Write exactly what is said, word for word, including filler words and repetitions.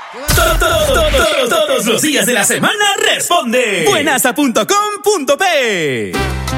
Todo, todo, todo, todos los días de la semana responde buenasa punto com punto pe.